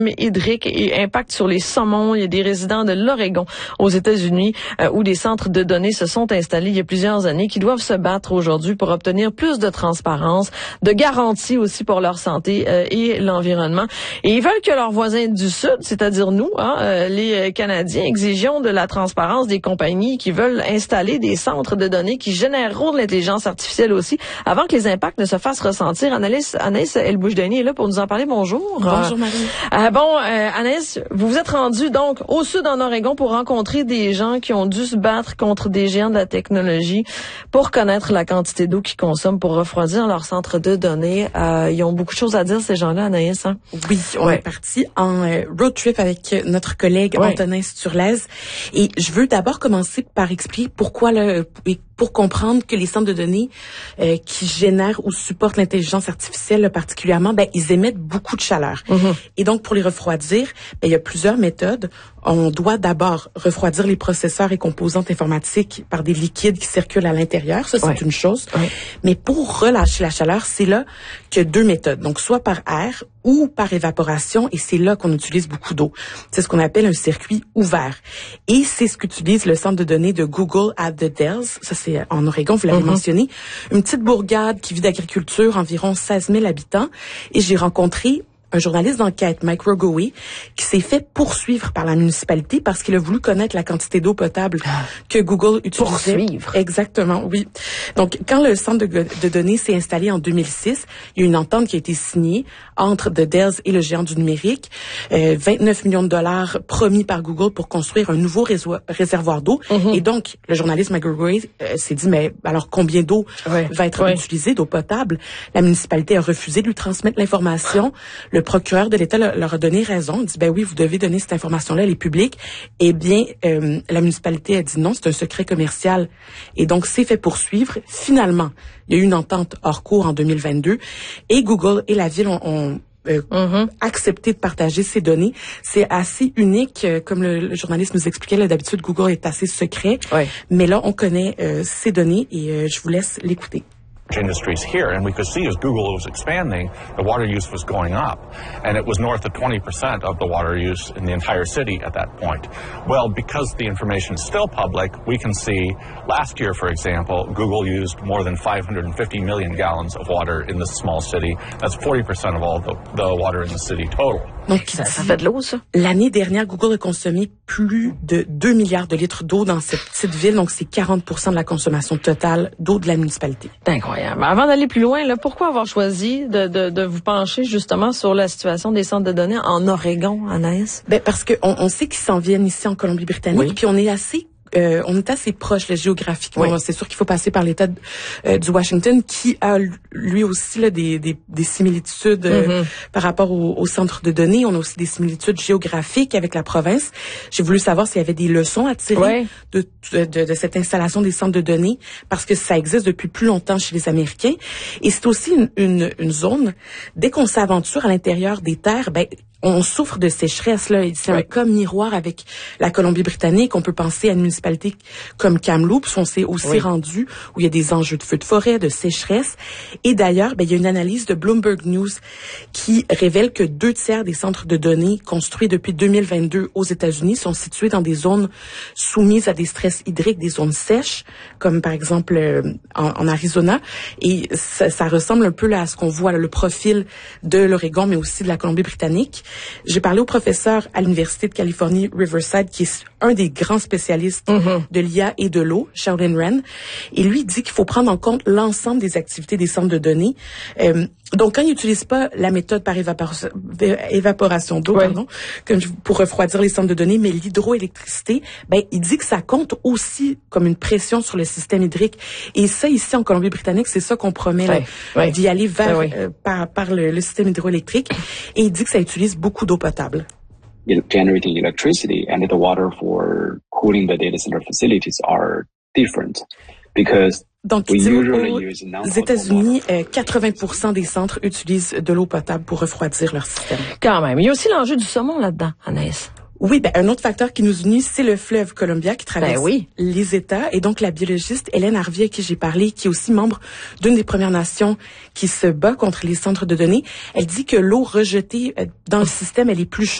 hydrique et impact sur les saumons. Il y a des résidents de l'Oregon aux États-Unis où des centres de données se sont installés il y a plusieurs années qui doivent se battre aujourd'hui pour obtenir plus de transparence, de garanties aussi pour leur santé et l'environnement. Et ils veulent que leurs voisins du Sud, c'est-à-dire nous, les Canadiens, exigeons de la transparence des compagnies qui veulent installer des centres de données qui généreront de l'intelligence artificielle aussi avant que les impacts ne se fassent ressentir. Anaïs El-Boujdani est là pour nous en parler. Bonjour. Bonjour Marie. Anaïs, vous vous êtes rendue donc au sud en Oregon pour rencontrer des gens qui ont dû se battre contre des géants de la technologie pour connaître la quantité d'eau qu'ils consomment pour refroidir leur centre de données. Ils ont beaucoup de choses à dire, ces gens-là, Anaïs. Hein? Oui, on est parti en road trip avec notre collègue Antonin Sturlez. Et je veux d'abord commencer par expliquer pourquoi pour comprendre que les centres de données qui génèrent ou supportent l'intelligence artificielle particulièrement, ils émettent beaucoup de chaleur. Mm-hmm. Et donc, pour les refroidir, il y a plusieurs méthodes. On doit d'abord refroidir les processeurs et composantes informatiques par des liquides qui circulent à l'intérieur. Ça, c'est une chose. Ouais. Mais pour relâcher la chaleur, c'est là qu'il y a deux méthodes. Donc, soit par air ou par évaporation, et c'est là qu'on utilise beaucoup d'eau. C'est ce qu'on appelle un circuit ouvert. Et c'est ce qu'utilise le centre de données de Google at the Dells. Ça, c'est en Oregon, vous l'avez mentionné. Une petite bourgade qui vit d'agriculture, environ 16 000 habitants. Et j'ai rencontré un journaliste d'enquête, Mike Rogowe, qui s'est fait poursuivre par la municipalité parce qu'il a voulu connaître la quantité d'eau potable que Google utilisait. Poursuivre? Exactement, oui. Donc, quand le centre de données s'est installé en 2006, il y a une entente qui a été signée entre The Dells et le géant du numérique. 29 millions de dollars promis par Google pour construire un nouveau réservoir d'eau. Mm-hmm. Et donc, le journaliste Mike Rogowe s'est dit, mais alors combien d'eau va être utilisée, d'eau potable? La municipalité a refusé de lui transmettre l'information. Le procureur de l'État leur a donné raison. Il dit, oui, vous devez donner cette information-là, elle est publique. Eh bien, la municipalité a dit non, c'est un secret commercial. Et donc, c'est fait poursuivre. Finalement, il y a eu une entente hors cours en 2022 et Google et la ville ont accepté de partager ces données. C'est assez unique, comme le journaliste nous expliquait, là, d'habitude, Google est assez secret. Ouais. Mais là, on connaît ces données et je vous laisse l'écouter. Industries here, and we could see as Google was expanding, the water use was going up, and it was north of 20% of the water use in the entire city at that point. Well, because the information is still public, we can see last year, for example, Google used more than 550 million gallons of water in this small city. That's 40% of all the water in the city total. Donc, ça fait de l'eau, ça. L'année dernière, Google a consommé plus de 2 milliards de litres d'eau dans cette petite ville. Donc, c'est 40% de la consommation totale d'eau de la municipalité. C'est incroyable. Avant d'aller plus loin, là, pourquoi avoir choisi de vous pencher justement sur la situation des centres de données en Oregon, Anaïs? Parce que on sait qu'ils s'en viennent ici en Colombie-Britannique, puis on est assez proche là, géographiquement. Oui. C'est sûr qu'il faut passer par l'État du Washington qui a lui aussi là, des similitudes par rapport au centre de données. On a aussi des similitudes géographiques avec la province. J'ai voulu savoir s'il y avait des leçons à tirer de cette installation des centres de données parce que ça existe depuis plus longtemps chez les Américains. Et c'est aussi une zone, dès qu'on s'aventure à l'intérieur des terres, on souffre de sécheresse, là. C'est un cas miroir avec la Colombie-Britannique. On peut penser à une municipalité comme Kamloops, où on s'est aussi rendu, où il y a des enjeux de feux de forêt, de sécheresse. Et d'ailleurs, il y a une analyse de Bloomberg News qui révèle que 2/3 des centres de données construits depuis 2022 aux États-Unis sont situés dans des zones soumises à des stress hydriques, des zones sèches, comme par exemple en Arizona. Et ça ressemble un peu là à ce qu'on voit, là, le profil de l'Oregon, mais aussi de la Colombie-Britannique. J'ai parlé au professeur à l'Université de Californie, Riverside, qui est un des grands spécialistes de l'IA et de l'eau, Shaolin Ren. Et lui, il dit qu'il faut prendre en compte l'ensemble des activités des centres de données. Donc, quand ils n'utilisent pas la méthode par évaporation d'eau, pour refroidir les centres de données, mais l'hydroélectricité, il dit que ça compte aussi comme une pression sur le système hydrique. Et ça, ici, en Colombie-Britannique, c'est ça qu'on promet, d'y aller vers, par le système hydroélectrique. Et il dit que ça utilise beaucoup d'eau potable. Generating electricity and the water for cooling the data center facilities are different because donc, aux États-Unis, 80% des centres utilisent de l'eau potable pour refroidir leur système. Quand même. Il y a aussi l'enjeu du saumon là-dedans, Anaïs. Oui, un autre facteur qui nous unit, c'est le fleuve Columbia qui traverse les États. Et donc, la biologiste Hélène Harvey, à qui j'ai parlé, qui est aussi membre d'une des Premières Nations qui se bat contre les centres de données, elle dit que l'eau rejetée dans le système, elle est plus chaude